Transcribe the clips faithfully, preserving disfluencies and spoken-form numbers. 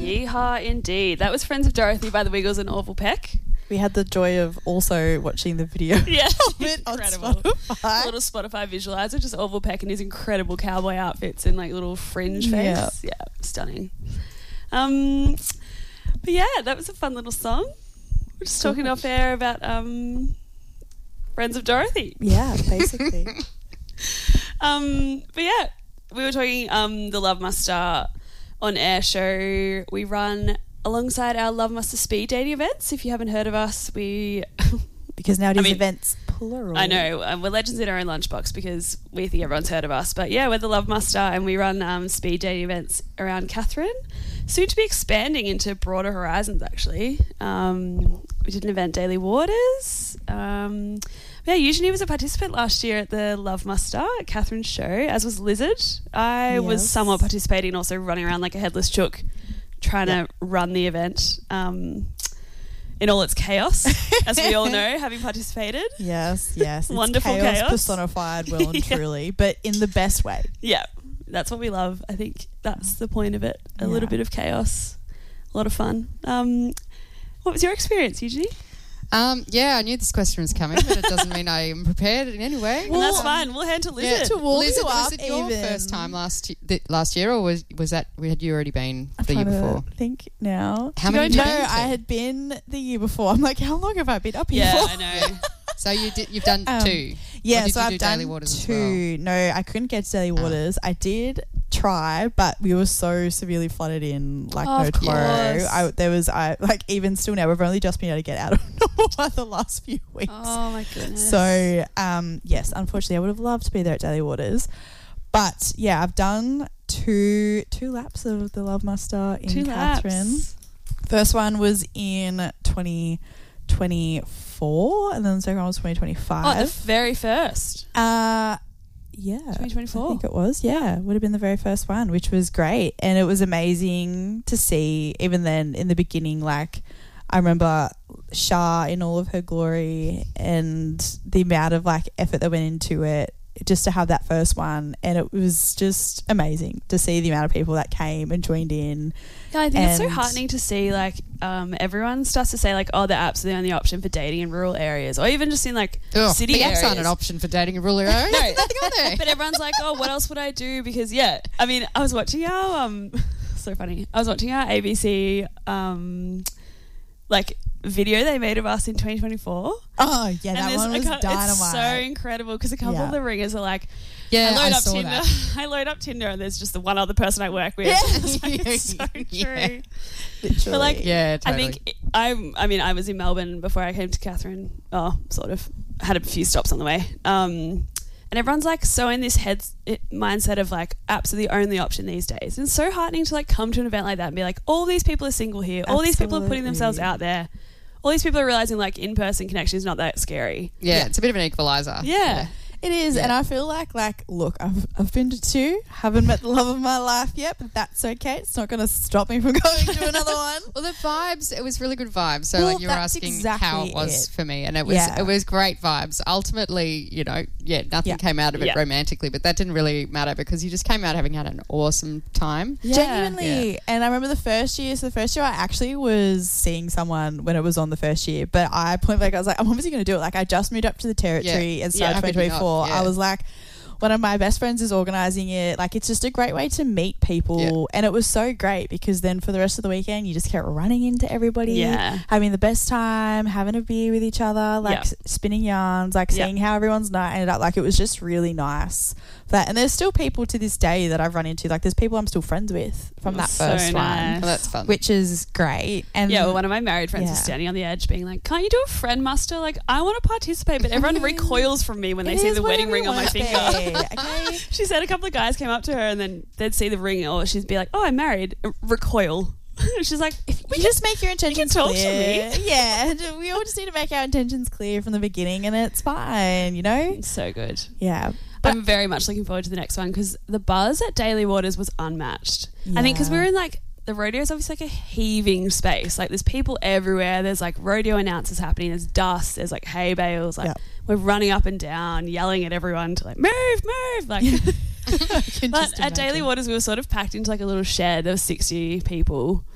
Yeehaw indeed. That was Friends of Dorothy by the Wiggles and Orville Peck. We had the joy of also watching the video. Yeah, of it on incredible. Spotify. A little Spotify visualizer, just Orville Peck in his incredible cowboy outfits and like little fringe face. Yeah, yeah, stunning. Um, but yeah, that was a fun little song. We're just talking off air about um, Friends of Dorothy. Yeah, basically. um, but yeah, we were talking um, the Love Muster on air show. We run alongside our Love Muster speed dating events. If you haven't heard of us, we... because nowadays I mean, events plural. I know. Um, we're legends in our own lunchbox because we think everyone's heard of us. But yeah, we're the Love Muster and we run um, speed dating events around Katherine. Soon to be expanding into broader horizons, actually. Um, we did an event, Daily Waters. Um, yeah, Eugenie was a participant last year at the Love Muster at Katherine's show, as was Lizard. I Yes. was somewhat participating, also running around like a headless chook, trying yep. to run the event um, in all its chaos, as we all know, having participated. Yes, yes. Wonderful it's chaos, chaos. personified well and Yeah. truly, but in the best way. Yeah, that's what we love. I think that's the point of it. A Yeah. little bit of chaos, a lot of fun. Um, what was your experience, Eugenie? Um, yeah, I knew this question was coming, but it doesn't mean I am prepared in any way. And that's fine. We'll hand to Lizard. To warm Lizard, you was up it your even. first time last year, th- last year, or was was that had you already been I'm the year trying to before? think now. How Did many you go- have you No, been to? I had been the year before. I'm like, how long have I been up here Yeah, for? I know. So you did, you've done Um, two. Yeah, Or did so you I've do done Daily Waters as two. No, I couldn't get to Daily Waters. I did try, but we were so severely flooded in, like Oh, no of tomorrow. course. I, there was, I like even still now, we've only just been able to get out of normal weather the last few weeks. Oh my goodness. So, um, yes, unfortunately, I would have loved to be there at Daily Waters, but yeah, I've done two two laps of the Love Muster in Two Katherine. laps. First one was in twenty twenty-four, and then the second one was twenty twenty-five. Oh, the very first. Uh, yeah. twenty twenty-four. I think it was, yeah. Would have been the very first one, which was great. And it was amazing to see, even then in the beginning, like, I remember Shah in all of her glory and the amount of, like, effort that went into it just to have that first one. And it was just amazing to see the amount of people that came and joined in. Yeah, I think it's so And- heartening to see, like, um, everyone starts to say, like, oh, the apps are the only option for dating in rural areas, or even just in, like, Ugh, city the areas. apps aren't an option for dating in rural areas. No. There's nothing on there. But everyone's like, oh, what else would I do? Because, yeah, I mean, I was watching our, um, so funny, I was watching our A B C, um, like, video they made of us in twenty twenty-four. Oh, yeah, that and one there's was a cou- dynamite. It's so incredible because a couple Yeah. of the ringers are like, Yeah, I load I up saw Tinder. that. I load up Tinder and there's just the one other person I work with. Yeah. It's, like, it's so true. Yeah. Literally. But like, Yeah, I totally. think I, I mean, I was in Melbourne before I came to Katherine. Oh, sort of. Had a few stops on the way. Um, and everyone's like so in this head it, mindset of like apps are the only option these days. And it's so heartening to like come to an event like that and be like, all these people are single here. All these people are putting themselves Absolutely. out there. All these people are realizing like in-person connection is not that scary. Yeah, it's a bit of an equalizer. Yeah. It is, Yeah. and I feel like, like, look, I've I've been to two, haven't met the love of my life yet, but that's okay. It's not going to stop me from going to another one. Well, the vibes, it was really good vibes. So, Well, like, you were that's asking exactly how it was it. for me, and it was Yeah. it was great vibes. Ultimately, you know, yeah, nothing Yeah. came out of it Yeah. romantically, but that didn't really matter because you just came out having had an awesome time. Yeah. Genuinely. And I remember the first year, so the first year I actually was seeing someone when it was on the first year, but I point blank, I was like, I'm obviously going to do it. Like, I just moved up to the territory Yeah. and Yeah. started How could you twenty not? twenty-four. Yeah. I was like, one of my best friends is organising it. Like, it's just a great way to meet people. Yeah. And it was so great because then for the rest of the weekend, you just kept running into everybody, Yeah. having the best time, having a beer with each other, like Yeah. s- spinning yarns, like Yeah. seeing how everyone's night ended up. Like, it was just really nice. That, and there's still people to this day that I've run into. Like, there's people I'm still friends with from that So first nice. one, Well, that's fun. which is great. And Yeah, well, one of my married friends Yeah. is standing on the edge being like, can't you do a friend muster? Like, I want to participate, but everyone recoils from me when they it see is the wedding whatever ring you on my want it finger. to be, okay? She said a couple of guys came up to her and then they'd see the ring or she'd be like, oh, I'm married. Recoil. She's like, if You just make your intentions talk to clear. me. Yeah, we all just need to make our intentions clear from the beginning, and it's fine, you know? It's so good. Yeah. I'm very much looking forward to the next one because the buzz at Daily Waters was unmatched. I think because we Yeah. were in like, the rodeo is obviously like a heaving space. Like there's people everywhere. There's like rodeo announcers happening. There's dust. There's like hay bales. Like Yeah. we're running up and down, yelling at everyone to like move, move. Like, I can but just at Daily imagine. Waters we were sort of packed into like a little shed. There was sixty people.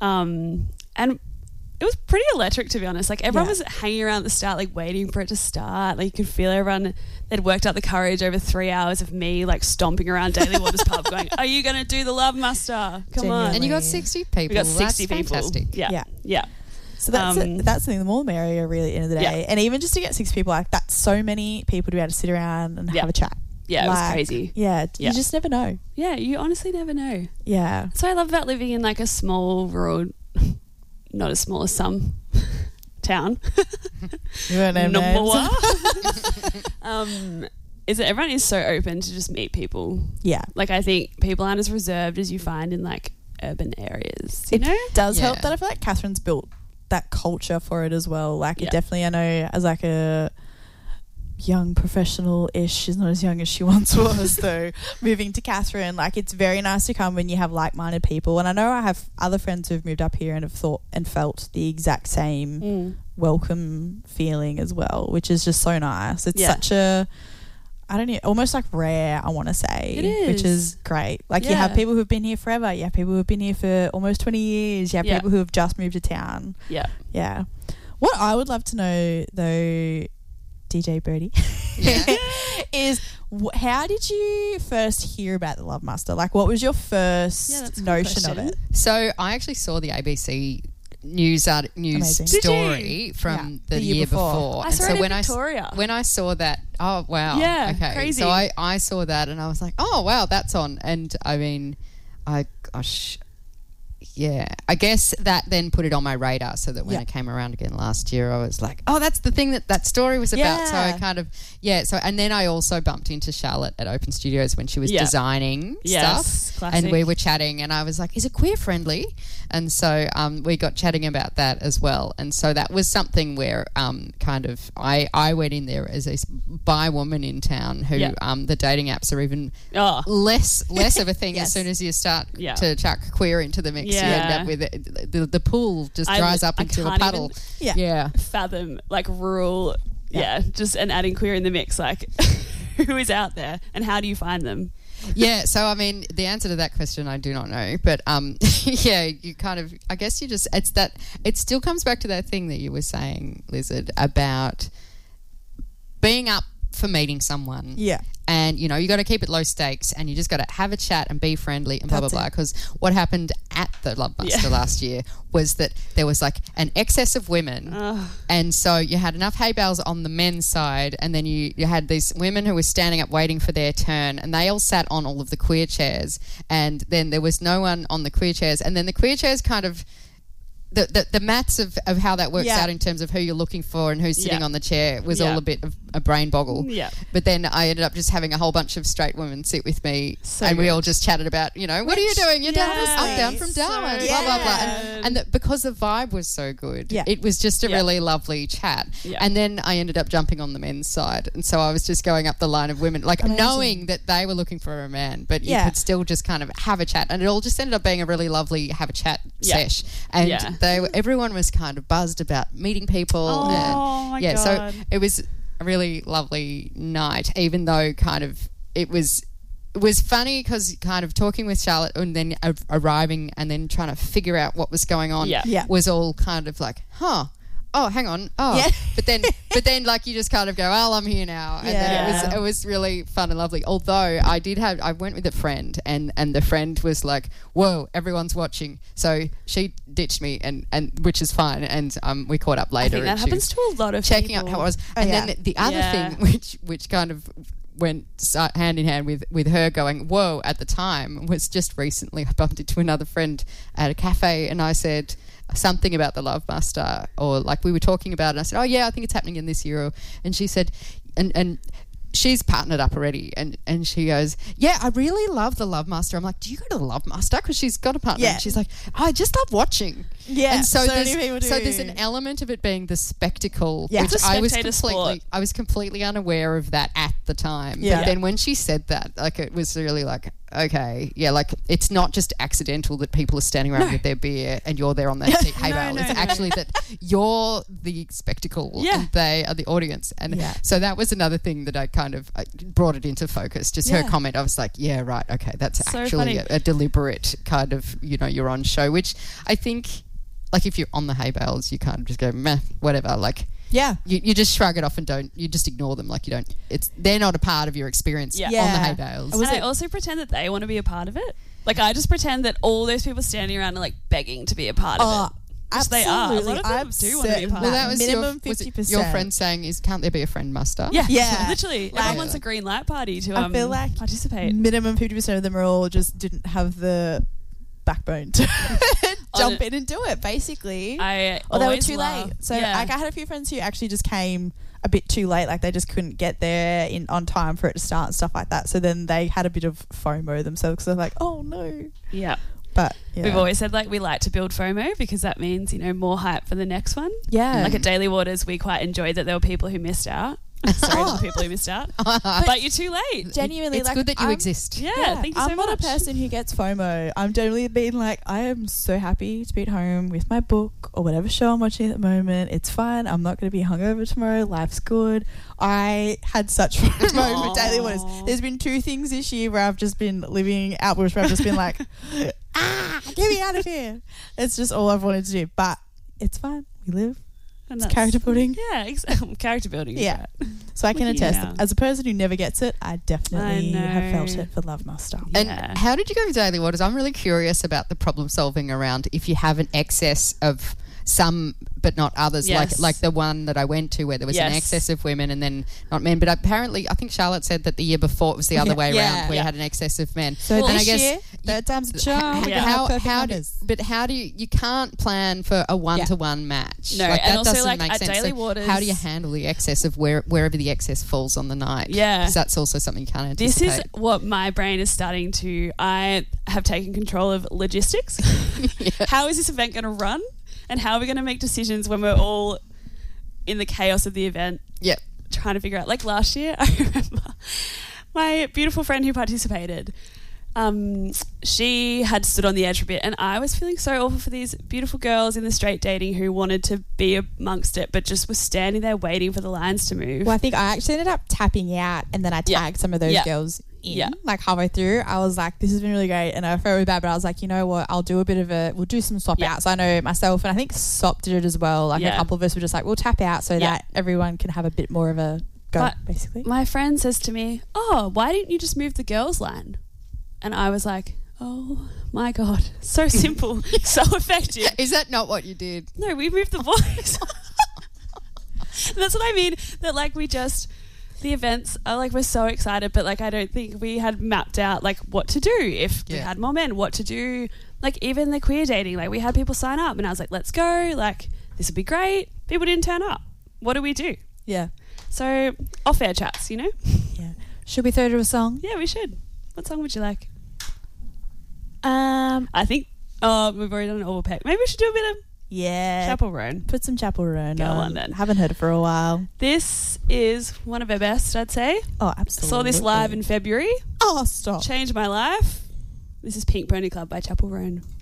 Um, and it was pretty electric, to be honest. Like, everyone Yeah. was hanging around at the start, like, waiting for it to start. Like, you could feel everyone, they'd worked up the courage over three hours of me, like, stomping around Daily Waters pub going, are you going to do the Love Muster? Come Genuinely. on. And you got sixty people. We got sixty That's people. fantastic. Yeah. Yeah. Yeah. So that's Um, it, that's the thing. The more the merrier, really, at the end of the day. Yeah. And even just to get six people, like that's so many people to be able to sit around and Yeah. have a chat. Yeah, it was Like, crazy. Yeah, Yeah. you just never know. Yeah, you honestly never know. Yeah, That's what I love about living in, like, a small, rural, not as small as some, town. you won't name names. Namboa. um, is that everyone is so open to just meet people. Yeah, Like, I think people aren't as reserved as you find in, like, urban areas, you it know? does help Yeah. that I feel like Catherine's built that culture for it as well. Like Yeah. it definitely, I know as like a young professional-ish, she's not as young as she once was though, moving to Catherine, like it's very nice to come when you have like-minded people. And I know I have other friends who've moved up here and have thought and felt the exact same Mm. welcome feeling as well, which is just so nice. It's Yeah. such a, I don't know, almost like rare, I want to say. It Which is. is great. Like you Yeah. have people who've been here forever. You have people who've been here for almost twenty years. You have Yeah. people who have just moved to town. Yeah. Yeah. What I would love to know, though, D J Birdie, Yeah. is wh- how did you first hear about the Love Muster? Like, what was your first Yeah, that's a good notion of question. it? So I actually saw the A B C news art, news Amazing. Did story Yeah. from the, The year, year before. before. I And saw so it in when I s- Victoria. when I saw that, oh wow, Yeah, okay, crazy. So I I saw that and I was like, oh wow, that's on. And I mean, I gosh. Yeah, I guess that then put it on my radar so that when Yeah. it came around again last year, I was like, oh, that's the thing that that story was about. So I Yeah. kind of, yeah. So, and then I also bumped into Charlotte at Open Studios when she was Yeah. designing Yes, stuff. classic. And we were chatting and I was like, is it queer friendly? And so um, we got chatting about that as well. And so that was something where um, kind of I, I went in there as a s- bi woman in town who Yeah. um, the dating apps are even Oh, less less of a thing Yes. as soon as you start Yeah. to chuck queer into the mix. You Yeah. end up with it, the, the pool just I- dries up I into a can't puddle. Yeah. Yeah. fathom, like, rural, Yeah. yeah, just and adding queer in the mix, like, who is out there and how do you find them? Yeah, so I mean, the answer to that question I do not know, but um, yeah, you kind of, I guess you just, it's that, it still comes back to that thing that you were saying, Lizard, about being up for meeting someone. Yeah. And, you know, you got to keep it low stakes and you just got to have a chat and be friendly and blah, That's blah, blah. it. Because what happened at the Love Buster Yeah. last year was that there was like an excess of women. Ugh. And so you had enough hay bales on the men's side, and then you, you had these women who were standing up waiting for their turn, and they all sat on all of the queer chairs, and then there was no one on the queer chairs, and then the queer chairs kind of. The, the, the maths of, of how that works Yeah. out in terms of who you're looking for and who's sitting Yeah. on the chair was Yeah. all a bit of a brain boggle. Yeah. But then I ended up just having a whole bunch of straight women sit with me, So and we good. all just chatted about, you know, what are you doing? You're down from, I'm down from So Darwin, blah blah blah. And, good. and the, because the vibe was so good, Yeah. it was just a Yeah. really lovely chat. Yeah. And then I ended up jumping on the men's side, and so I was just going up the line of women, like Amazing. knowing that they were looking for a man, but you Yeah. could still just kind of have a chat, and it all just ended up being a really lovely have a chat Yeah. sesh. And Yeah. they were, everyone was kind of buzzed about meeting people. Oh, and, my yeah, God. so it was a really lovely night, even though kind of it was it was funny because kind of talking with Charlotte and then a- arriving and then trying to figure out what was going on Yeah. Yeah. was all kind of like, huh. Oh, hang on. Oh, Yeah. but then, but then, like you just kind of go, "Oh, I'm here now," and then it Yeah. was it was really fun and lovely. Although I did have, I went with a friend, and and the friend was like, "Whoa, everyone's watching," so she ditched me, and and which is fine, and um, we caught up I later. think that and she happens was to a lot of checking people. up how it was, Oh, and yeah. then the, the other Yeah. thing, which which kind of went si- hand in hand with with her going, "Whoa!" At the time, was just recently I bumped into another friend at a cafe, and I said something about the Love Muster, or like we were talking about it, and I said, "Oh yeah, I think it's happening in this year," and she said, and and she's partnered up already, and and she goes, "Yeah, I really love the Love Muster." I'm like, "Do you go to the Love Muster?" Because she's got a partner. Yeah. And she's like, "I just love watching." Yeah, and so, so there's, many people do. so there's an element of it being the spectacle, Yeah. which It's a I was spectator completely, sport. I was completely unaware of that at the time. Yeah. But then when she said that, like, it was really like, okay, yeah, like it's not just accidental that people are standing around with their beer and you're there on that seat hay No, bale. no, It's no. actually that you're the spectacle Yeah. and they are the audience. And Yeah. so that was another thing that I kind of I brought it into focus. Just her Yeah. comment, I was like, yeah, right, okay, that's So actually funny. a, a deliberate kind of, you know, you're on show, which I think, like, if you're on the hay bales, you kind of just go, meh, whatever, like, Yeah. you, you just shrug it off and don't, you just ignore them, like you don't, it's, they're not a part of your experience Yeah. on the Yeah. hay bales. And I also pretend that they want to be a part of it. Like, I just pretend that all those people standing around are like begging to be a part Oh, of it. Which they are. A lot of them I'm do want to be a certain part Well, of that it. was minimum your, was it fifty percent. your friend saying is, can't there be a friend muster? Yeah, Yeah. literally. Like- Everyone wants a green light party to I um, feel like participate. minimum fifty percent of them are all just didn't have the backbone to jump On- in and do it, basically. I or they were always too love- late. So yeah. like, I had a few friends who actually just came a bit too late, like they just couldn't get there in on time for it to start and stuff like that. So then they had a bit of FOMO themselves because they're like, oh no. yeah. But yeah. We've always said like we like to build FOMO because that means, you know, more hype for the next one. yeah. Like at Daily Waters, we quite enjoyed that there were people who missed out. Sorry to the people who missed out. But you're too late. genuinely, It's like, good that you I'm- exist. Yeah, Yeah, thank you so I'm much. not a person who gets FOMO. I'm generally being like, I am so happy to be at home with my book or whatever show I'm watching at the moment. It's fine. I'm not going to be hungover tomorrow. Life's good. I had such FOMO with Daily Waters. Aw. There's been two things this year where I've just been living out bush, where I've just been like, ah, get me out of here. It's just all I've wanted to do. But it's fine. We live. And It's that's- character building. Yeah, exactly. Character building. is Yeah. right. So I can Look at you attest now. that as a person who never gets it, I definitely I have know. felt it for Love Master. And Yeah. how did you go with Daily Waters? I'm really curious about the problem solving around if you have an excess of some but not others, Yes. like like the one that I went to where there was an Yes. excess of women and then not men. But apparently, I think Charlotte said that the year before it was the other Yeah. way Yeah. around, where Yeah. you had an excess of men. So Well, and this I guess year, third time's a charm. Yeah. How, Perfect how do, numbers. but how do you, you can't plan for a one to one match? No, like, and that also, doesn't like, make at sense. Daily So Waters- how do you handle the excess of where wherever the excess falls on the night? Yeah. because that's also something you can't This anticipate. is what my brain is starting to. I have taken control of logistics. How is this event going to run? And how are we going to make decisions when we're all in the chaos of the event Yep. trying to figure out? Like last year, I remember my beautiful friend who participated. Um, she had stood on the edge for a bit, and I was feeling so awful for these beautiful girls in the straight dating who wanted to be amongst it, but just was standing there waiting for the lines to move. Well, I think I actually ended up tapping out, and then I Yeah. tagged some of those Yeah. girls in, Yeah. like halfway through. I was like, "This has been really great," and I felt really bad, but I was like, "You know what? I'll do a bit of a. We'll do some swap Yeah. outs." I know myself, and I think Sop did it as well. Like Yeah. a couple of us were just like, "We'll tap out so Yeah. that everyone can have a bit more of a go." But basically, My friend says to me, "Oh, why didn't you just move the girls' line?" And I was like, "Oh my god, so simple, so effective." Is that not what you did? No, we moved the boys. That's what I mean. That like we just the events are like we're so excited, but like I don't think we had mapped out like what to do if we Yeah. had more men, what to do. Like even the queer dating, like we had people sign up, and I was like, "Let's go! Like this would be great." People didn't turn up. What do we do? yeah, So off-air chats, you know? yeah. Should we throw to a song? Yeah, we should. What song would you like? Um, I think. Oh, we've already done an Orville Peck. Maybe we should do a bit of yeah. Chapel Roan. Put some Chapel Roan Go on. on then. Haven't heard it for a while. This is one of our best, I'd say. Oh, absolutely. Saw this live in February. Oh, stop. Changed my life. This is Pink Pony Club by Chapel Roan.